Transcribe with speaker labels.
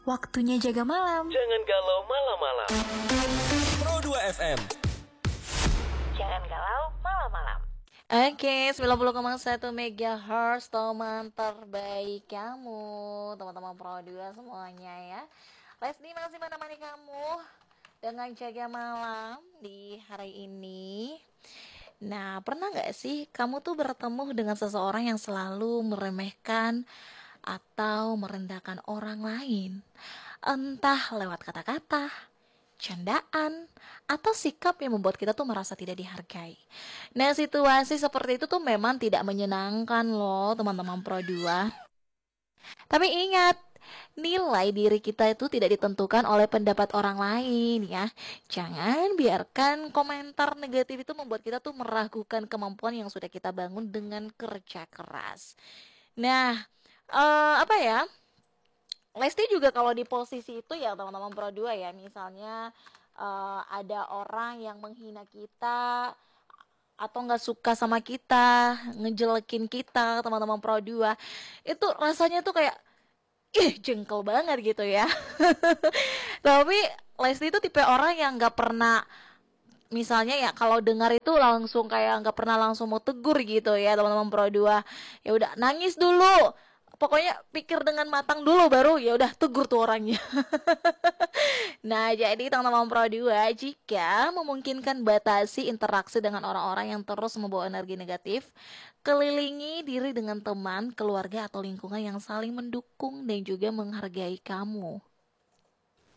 Speaker 1: Waktunya jaga malam.
Speaker 2: Jangan galau malam-malam. Pro 2 FM.
Speaker 1: Jangan galau malam-malam. Oke, 90,1 MHz teman terbaik kamu, teman-teman Pro 2 semuanya ya. Leslie masih menemani kamu dengan jaga malam di hari ini. Nah, pernah gak sih kamu tuh bertemu dengan seseorang yang selalu meremehkan atau merendahkan orang lain? Entah lewat kata-kata, candaan, atau sikap yang membuat kita tuh merasa tidak dihargai. Nah, situasi seperti itu tuh memang tidak menyenangkan loh teman-teman Pro 2. Tapi ingat, nilai diri kita itu tidak ditentukan oleh pendapat orang lain ya. Jangan biarkan komentar negatif itu membuat kita tuh meragukan kemampuan yang sudah kita bangun dengan kerja keras. Nah, apa ya? Lesti juga kalau di posisi itu ya teman-teman Pro 2 ya, misalnya ada orang yang menghina kita atau nggak suka sama kita, ngejelekin kita teman-teman Pro 2, itu rasanya tuh kayak jengkel banget gitu ya. Tapi Lesti itu tipe orang yang nggak pernah, misalnya ya kalau dengar itu langsung kayak nggak pernah langsung mau tegur gitu ya teman-teman Pro 2. Ya udah nangis dulu. Pokoknya pikir dengan matang dulu baru ya udah tegur tuh orangnya. Nah, jadi teman-teman Pro 2, jika memungkinkan batasi interaksi dengan orang-orang yang terus membawa energi negatif, kelilingi diri dengan teman, keluarga atau lingkungan yang saling mendukung dan juga menghargai kamu.